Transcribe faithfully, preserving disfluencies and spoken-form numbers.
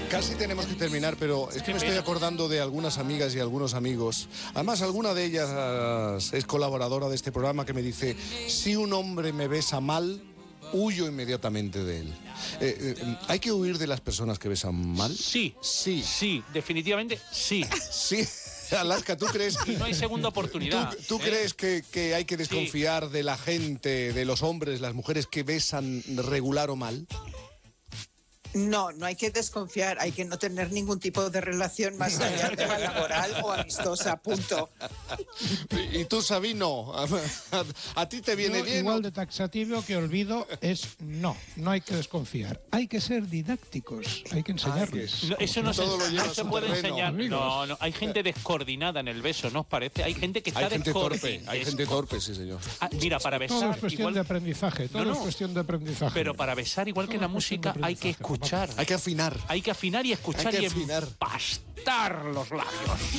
Casi tenemos que terminar, pero es que me estoy acordando de algunas amigas y algunos amigos. Además, alguna de ellas es colaboradora de este programa que me dice: si un hombre me besa mal, huyo inmediatamente de él. Eh, eh, ¿Hay que huir de las personas que besan mal? Sí. Sí. Sí, definitivamente sí. Sí. Alaska, ¿tú crees? Y no hay segunda oportunidad. ¿Tú, tú ¿eh? crees que, que hay que desconfiar sí. de la gente, de los hombres, las mujeres que besan regular o mal? No, no hay que desconfiar, hay que no tener ningún tipo de relación más allá de la laboral o amistosa, punto. Y tú, Sabino, a, a, a ti te viene Yo, bien. Igual de taxativo que olvido es no, no hay que desconfiar. Hay que ser didácticos, hay que enseñarles. No, eso no se, no se puede terreno, enseñar. amigos. No, no, hay gente descoordinada en el beso, ¿no os parece? Hay gente que está Hay gente torpe, descoordinada. hay gente torpe, sí, señor. Ah, mira, para besar Todo es cuestión igual, de aprendizaje, todo No, no. es cuestión de aprendizaje. pero para besar igual que Todo en la es cuestión de música hay que aprendizaje, escuchar. Hay que afinar. Hay que afinar y escuchar Hay que y afinar. empastar los labios.